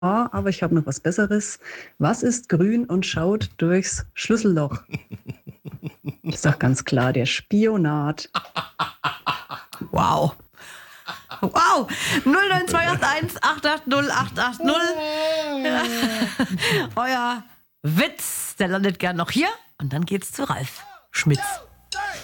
aber ich habe noch was Besseres. Was ist grün und schaut durchs Schlüsselloch? Ist doch ganz klar, der Spionat. Wow. Wow. 09281 880 880. Euer Witz, der landet gern noch hier. Und dann geht's zu Ralf Schmitz.